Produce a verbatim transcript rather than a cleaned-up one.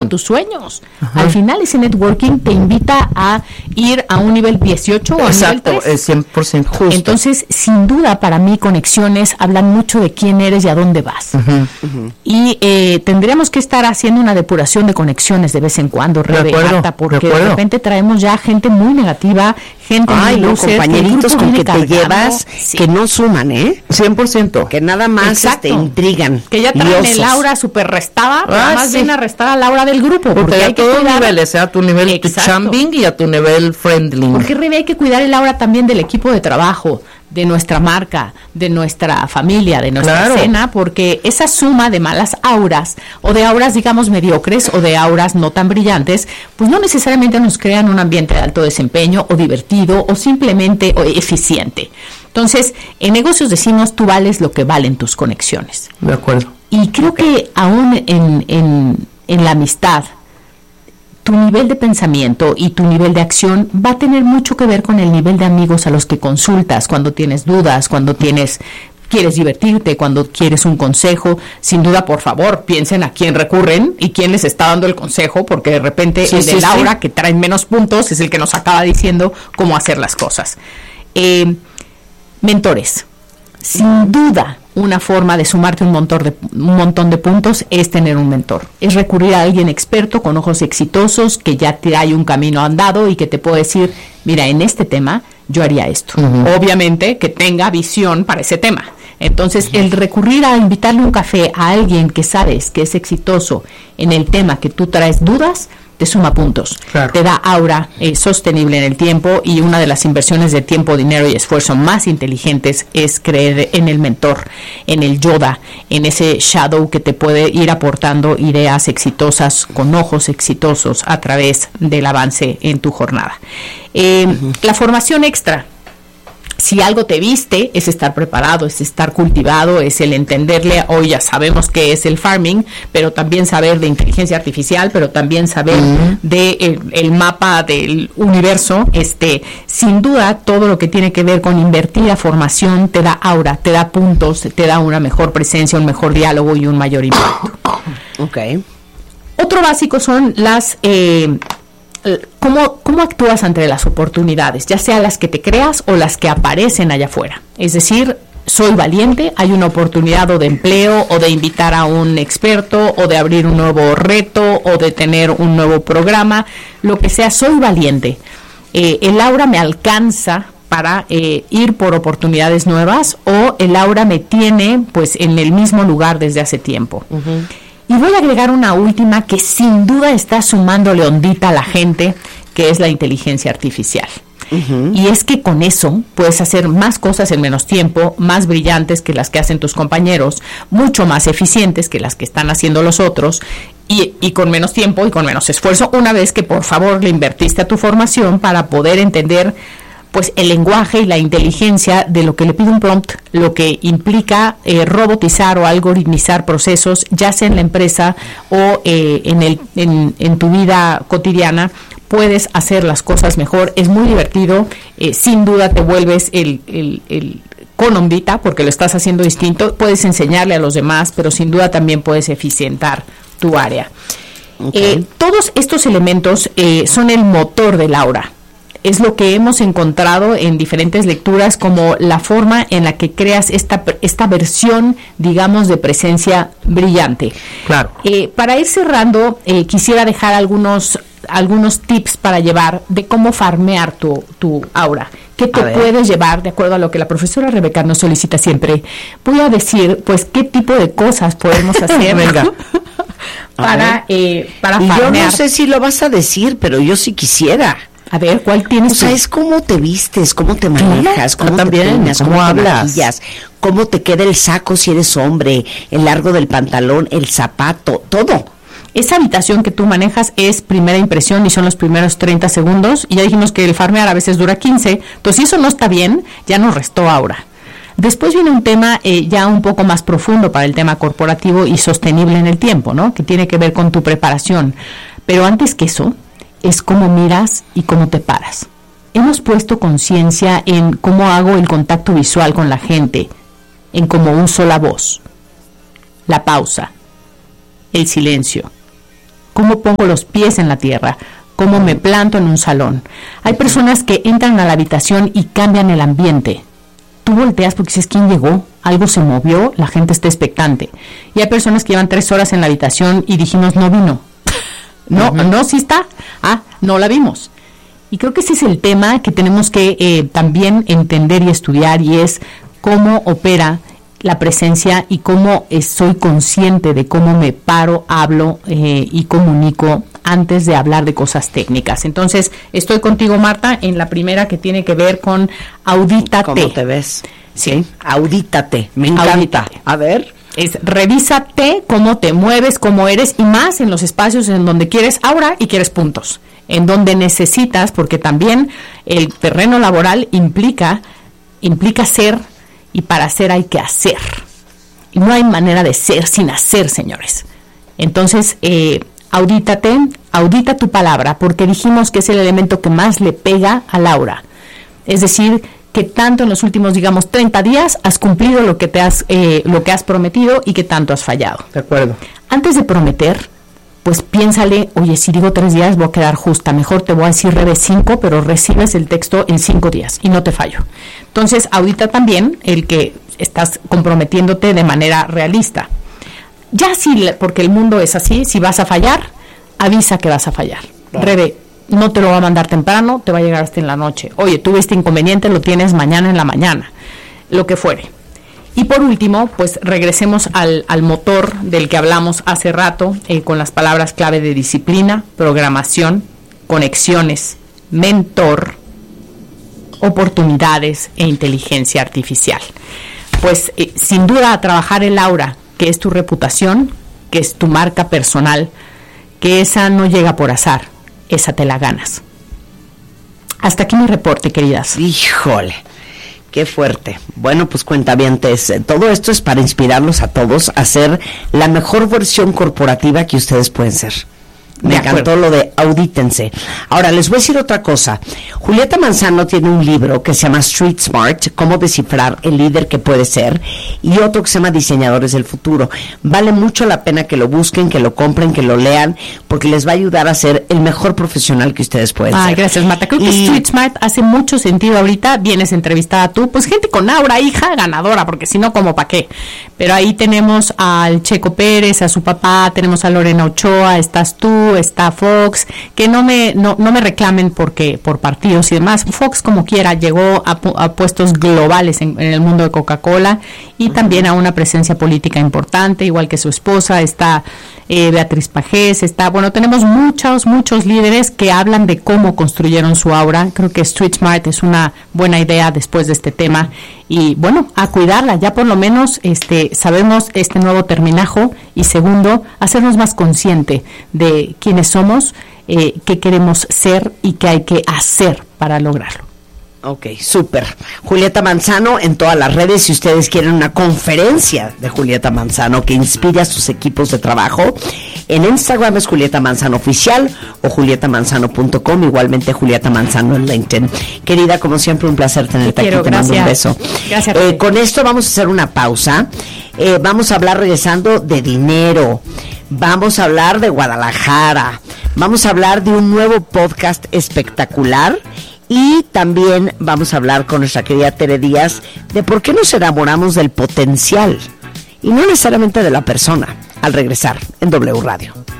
con tus sueños. Ajá. Al final ese networking te invita a ir a un nivel dieciocho o a Exacto, nivel tres. es cien por ciento justo. Entonces, sin duda, para mí, conexiones hablan mucho de quién eres y a dónde vas. Uh-huh. Uh-huh. Y eh, tendríamos que estar haciendo una depuración de conexiones de vez en cuando, Rebe, Marta, porque de, de repente traemos ya gente muy negativa, gente Ay, muy no, loser, compañeritos con que cargado, te llevas, sí. que no suman, ¿eh? cien por ciento. Que nada más te intrigan. Que ya traen el aura súper restada, ah, más sí. bien arrestada la aura del grupo. Porque, porque hay a todos los niveles, a tu nivel Exacto. chambing y a tu nivel friendly. Porque, Rebe, hay que cuidar el aura también del equipo de trabajo, de nuestra marca, de nuestra familia, de nuestra claro. cena, porque esa suma de malas auras, o de auras, digamos, mediocres, o de auras no tan brillantes, pues no necesariamente nos crean un ambiente de alto desempeño, o divertido, o simplemente o eficiente. Entonces, en negocios decimos, tú vales lo que valen tus conexiones. De acuerdo. Y creo okay. que aún en, en, en la amistad, tu nivel de pensamiento y tu nivel de acción va a tener mucho que ver con el nivel de amigos a los que consultas cuando tienes dudas, cuando tienes quieres divertirte, cuando quieres un consejo. Sin duda, por favor, piensen a quién recurren y quién les está dando el consejo, porque de repente sí, el de sí, Laura, sí. que trae menos puntos, es el que nos acaba diciendo cómo hacer las cosas. Eh, mentores. Sin duda, una forma de sumarte un montón de, un montón de puntos es tener un mentor. Es recurrir a alguien experto con ojos exitosos que ya te hay un camino andado y que te puede decir, mira, en este tema yo haría esto. Uh-huh. Obviamente que tenga visión para ese tema. Entonces, uh-huh. el recurrir a invitarle un café a alguien que sabes que es exitoso en el tema que tú traes dudas, te suma puntos, claro. te da aura eh, sostenible en el tiempo, y una de las inversiones de tiempo, dinero y esfuerzo más inteligentes es creer en el mentor, en el Yoda, en ese shadow que te puede ir aportando ideas exitosas con ojos exitosos a través del avance en tu jornada. Eh, uh-huh. La formación extra. Si algo te viste, es estar preparado, es estar cultivado, es el entenderle, hoy ya sabemos qué es el farming, pero también saber de inteligencia artificial, pero también saber uh-huh. de el, el mapa del universo. Este, sin duda, todo lo que tiene que ver con invertir a formación te da aura, te da puntos, te da una mejor presencia, un mejor diálogo y un mayor impacto. Okay. Otro básico son las... Eh, ¿Cómo, ¿Cómo actúas ante las oportunidades, ya sea las que te creas o las que aparecen allá afuera? Es decir, soy valiente, hay una oportunidad o de empleo, o de invitar a un experto, o de abrir un nuevo reto, o de tener un nuevo programa, lo que sea, soy valiente. Eh, el aura me alcanza para eh, ir por oportunidades nuevas, o el aura me tiene pues en el mismo lugar desde hace tiempo. Uh-huh. Y voy a agregar una última que sin duda está sumándole ondita a la gente, que es la inteligencia artificial. Uh-huh. Y es que con eso puedes hacer más cosas en menos tiempo, más brillantes que las que hacen tus compañeros, mucho más eficientes que las que están haciendo los otros, y, y con menos tiempo y con menos esfuerzo, una vez que por favor le invertiste a tu formación para poder entender pues el lenguaje y la inteligencia de lo que le pide un prompt, lo que implica eh, robotizar o algoritmizar procesos, ya sea en la empresa o eh, en, el, en, en tu vida cotidiana. Puedes hacer las cosas mejor, es muy divertido, eh, sin duda te vuelves el, el, el con ondita porque lo estás haciendo distinto, puedes enseñarle a los demás, pero sin duda también puedes eficientar tu área. Okay. Eh, todos estos elementos eh, son el motor del aura. Es lo que hemos encontrado en diferentes lecturas como la forma en la que creas esta, esta versión, digamos, de presencia brillante. Claro. Eh, para ir cerrando, eh, quisiera dejar algunos, algunos tips para llevar de cómo farmear tu, tu aura. ¿Qué te puedes llevar de acuerdo a lo que la profesora Rebeca nos solicita siempre? Voy a decir, pues, qué tipo de cosas podemos hacer Venga. para, eh, para y farmear. Yo no sé si lo vas a decir, pero yo sí quisiera. A ver, ¿cuál tienes? O sea, tú? es cómo te vistes, cómo te manejas, cómo también, te peinas, cómo cómo hablas, te maquillas, cómo te queda el saco si eres hombre, el largo del pantalón, el zapato, todo. Esa habitación que tú manejas es primera impresión y son los primeros treinta segundos, y ya dijimos que el farmear a veces dura quince, entonces si eso no está bien, ya nos restó aura. Después viene un tema eh, ya un poco más profundo para el tema corporativo y sostenible en el tiempo, ¿no? Que tiene que ver con tu preparación. Pero antes que eso, es cómo miras y cómo te paras. Hemos puesto conciencia en cómo hago el contacto visual con la gente, en cómo uso la voz, la pausa, el silencio, cómo pongo los pies en la tierra, cómo me planto en un salón. Hay personas que entran a la habitación y cambian el ambiente. Tú volteas porque dices, ¿quién llegó? Algo se movió, la gente está expectante. Y hay personas que llevan tres horas en la habitación y dijimos, no vino. No, uh-huh. no, sí está. Ah, no la vimos. Y creo que ese es el tema que tenemos que eh, también entender y estudiar, y es cómo opera la presencia y cómo eh, soy consciente de cómo me paro, hablo eh, y comunico antes de hablar de cosas técnicas. Entonces, estoy contigo, Marta, en la primera, que tiene que ver con audítate. ¿Cómo te ves? Sí. Audítate. Me encanta. Audítate. A ver. Es revísate cómo te mueves, cómo eres, y más en los espacios en donde quieres aura y quieres puntos, en donde necesitas, porque también el terreno laboral implica, implica ser, y para ser hay que hacer. Y no hay manera de ser sin hacer, señores. Entonces, eh, audítate, audita tu palabra, porque dijimos que es el elemento que más le pega al aura. Es decir, que tanto en los últimos, digamos, treinta días has cumplido lo que te has, eh, lo que has prometido, y que tanto has fallado. De acuerdo. Antes de prometer, pues piénsale, oye, si digo tres días voy a quedar justa, mejor te voy a decir reve cinco, pero recibes el texto en cinco días y no te fallo. Entonces, audita también el que estás comprometiéndote de manera realista. Ya sí, porque el mundo es así, si vas a fallar, avisa que vas a fallar. Claro. Reve, no te lo va a mandar temprano, te va a llegar hasta en la noche. Oye, tuve este inconveniente, lo tienes mañana en la mañana, lo que fuere. Y por último, pues regresemos al, al motor del que hablamos hace rato, eh, con las palabras clave de disciplina, programación, conexiones, mentor, oportunidades e inteligencia artificial. Pues eh, sin duda a trabajar el aura, que es tu reputación, que es tu marca personal, que esa no llega por azar, esa te la ganas. Hasta aquí mi reporte, queridas. Híjole, qué fuerte. Bueno, pues cuentavientes, todo esto es para inspirarlos a todos a ser la mejor versión corporativa que ustedes pueden ser. Me encantó lo de audítense. Ahora, les voy a decir otra cosa. Julieta Manzano tiene un libro que se llama Street Smart, cómo descifrar el líder que puede ser, y otro que se llama Diseñadores del Futuro. Vale mucho la pena que lo busquen, que lo compren, que lo lean, porque les va a ayudar a ser el mejor profesional que ustedes pueden Ay, ser. Gracias, Marta. Creo y... que Street Smart hace mucho sentido ahorita. Vienes entrevistada tú, pues gente con aura, hija ganadora, porque si no, ¿cómo pa' qué? Pero ahí tenemos al Checo Pérez, a su papá, tenemos a Lorena Ochoa, estás tú, está Fox, que no me no, no me reclamen porque por partidos y demás. Fox, como quiera, llegó a, a puestos globales en, en el mundo de Coca-Cola, y uh-huh. también a una presencia política importante, igual que su esposa. Está eh, Beatriz Pajés, está, bueno, tenemos muchos, muchos líderes que hablan de cómo construyeron su aura. Creo que Street Smart es una buena idea después de este tema, y bueno, a cuidarla. Ya por lo menos este sabemos este nuevo terminajo, y segundo, hacernos más consciente de quiénes somos, eh, qué queremos ser y qué hay que hacer para lograrlo. Ok, súper. Julieta Manzano en todas las redes. Si ustedes quieren una conferencia de Julieta Manzano que inspire a sus equipos de trabajo, en Instagram es Julieta Manzano Oficial o julieta manzano punto com, igualmente Julieta Manzano en LinkedIn. Querida, como siempre, un placer tenerte aquí. Te mando un beso. Gracias. Eh, con esto vamos a hacer una pausa. Eh, vamos a hablar, regresando, de dinero. Vamos a hablar de Guadalajara. Vamos a hablar de un nuevo podcast espectacular. Y también vamos a hablar con nuestra querida Tere Díaz de por qué nos enamoramos del potencial y no necesariamente de la persona, al regresar en W Radio.